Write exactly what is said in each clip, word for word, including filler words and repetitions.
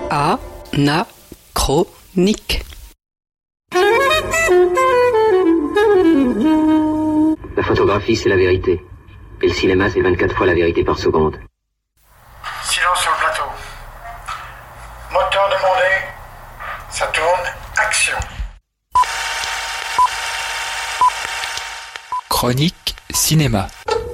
Anachronique. La photographie, c'est la vérité. Et le cinéma, c'est vingt-quatre fois la vérité par seconde. Silence sur le plateau. Moteur demandé. Ça tourne. Action. Chronique cinéma.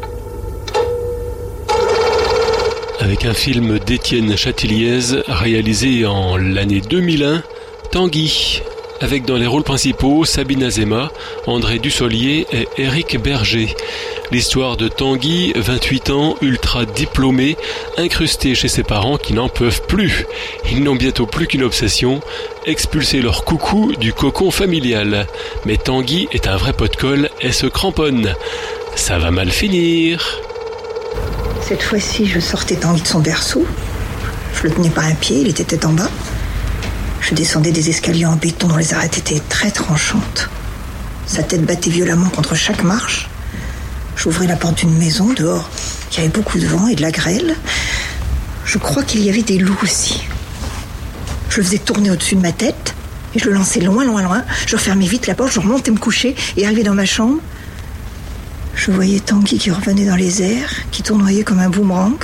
Avec un film d'Étienne Chatiliez réalisé en l'année deux mille un, Tanguy, avec dans les rôles principaux Sabine Azema, André Dussolier et Éric Berger. L'histoire de Tanguy, vingt-huit ans, ultra diplômé, incrusté chez ses parents qui n'en peuvent plus. Ils n'ont bientôt plus qu'une obsession, expulser leur coucou du cocon familial. Mais Tanguy est un vrai pot de colle et se cramponne. Ça va mal finir. Cette fois-ci, je sortais Tanguy de son berceau. Je le tenais par un pied, il était tête en bas. Je descendais des escaliers en béton dont les arêtes étaient très tranchantes. Sa tête battait violemment contre chaque marche. J'ouvrais la porte d'une maison, dehors. Il y avait beaucoup de vent et de la grêle. Je crois qu'il y avait des loups aussi. Je le faisais tourner au-dessus de ma tête et je le lançais loin, loin, loin. Je refermais vite la porte, je remontais me coucher et arrivais dans ma chambre. Je voyais Tanguy qui revenait dans les airs, qui tournoyait comme un boomerang.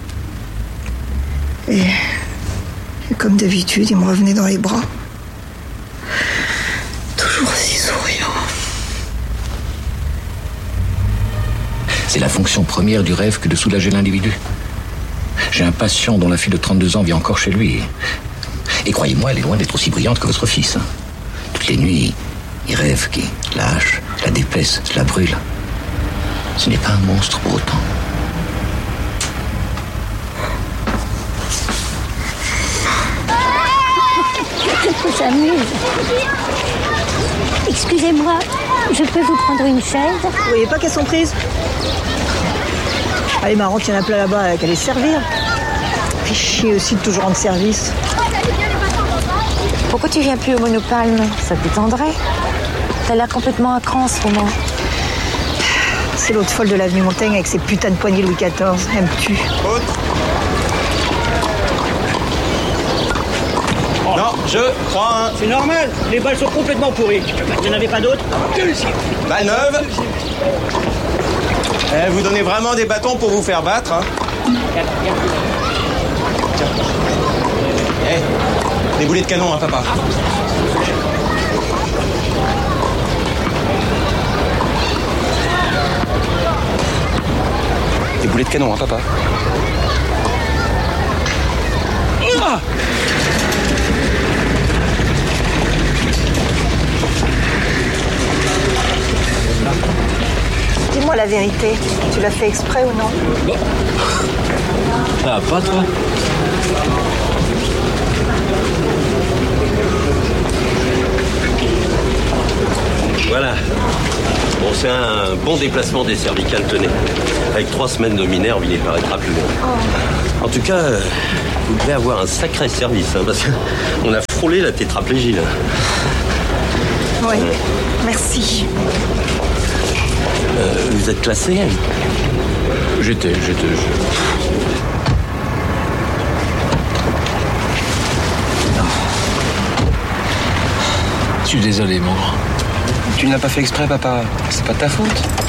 Et, et comme d'habitude, il me revenait dans les bras. Toujours aussi souriant. C'est la fonction première du rêve que de soulager l'individu. J'ai un patient dont la fille de trente-deux ans vit encore chez lui. Et croyez-moi, elle est loin d'être aussi brillante que votre fils. Toutes les nuits, il rêve qu'il la hache, la dépaisse, la brûle. Ce n'est pas un monstre pour autant. On s'amuse. Excusez-moi, je peux vous prendre une chaise? Vous voyez pas qu'elles sont prises? Allez, marrant, il y en a plein là-bas, qu'à les servir. Fait chier aussi de toujours rendre service. Pourquoi tu viens plus au Monopalme? Ça te détendrait. T'as l'air complètement à cran en ce moment. C'est l'autre folle de l'avenue Montaigne avec ses putains de poignées Louis quatorze. Elle me tue. Non, je prends un... C'est normal, les balles sont complètement pourries. Il n'y en avait pas d'autres? Balle neuve. Eh, vous donnez vraiment des bâtons pour vous faire battre, hein? Tiens. Eh, des boulets de canon, hein, papa? Des boulets de canon, hein, papa? Ah! Dis-moi la vérité, tu l'as fait exprès ou non? Non. Ah, pas toi? Voilà. Bon, c'est un bon déplacement des cervicales, tenez. Avec trois semaines de Minerve, il y paraîtra plus long. Oh. En tout cas, euh, vous devez avoir un sacré service, hein, parce qu'on a frôlé la tétraplégie, là. Oui, euh. merci. Euh, vous êtes classé? J'étais, j'étais... Je suis désolé, mon grand. Tu ne l'as pas fait exprès, papa. C'est pas de ta faute.